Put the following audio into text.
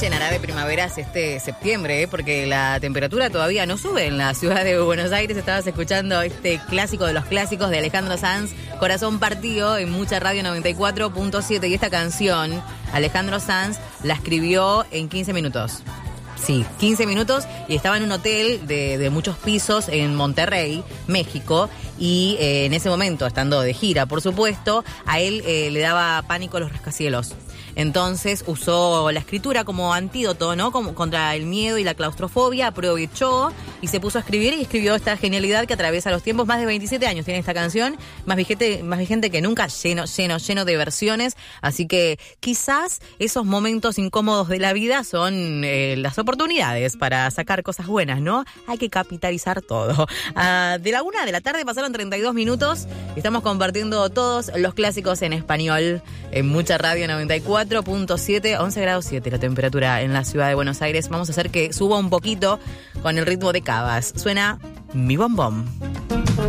llenará de primaveras este septiembre, porque la temperatura todavía no sube en la ciudad de Buenos Aires. Estabas escuchando este clásico de los clásicos de Alejandro Sanz, Corazón Partido, en Mucha Radio 94.7. Y esta canción, Alejandro Sanz la escribió en 15 minutos. Sí, 15 minutos, y estaba en un hotel de muchos pisos en Monterrey, México, y en ese momento, estando de gira, por supuesto, a él le daba pánico los rascacielos. Entonces usó la escritura como antídoto, ¿no? Como contra el miedo y la claustrofobia, aprovechó y se puso a escribir y escribió esta genialidad que atraviesa los tiempos. Más de 27 años tiene esta canción, más vigente que nunca, lleno de versiones. Así que quizás esos momentos incómodos de la vida son las oportunidades para sacar cosas buenas, ¿no? Hay que capitalizar todo. De la 1 de la tarde pasaron 32 minutos. Estamos compartiendo todos los clásicos en español en Mucha Radio 94.7, 11 grados 7 la temperatura en la ciudad de Buenos Aires. Vamos a hacer que suba un poquito con el ritmo de Cabas. Suena Mi Bombón.